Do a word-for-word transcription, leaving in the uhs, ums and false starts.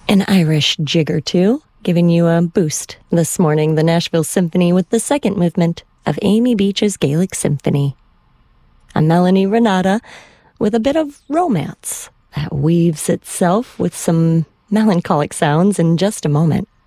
An Irish jig or two, giving you a boost this morning. The Nashville Symphony with the second movement of Amy Beach's Gaelic Symphony. A Melanie Renata with a bit of romance that weaves itself with some melancholic sounds in just a moment.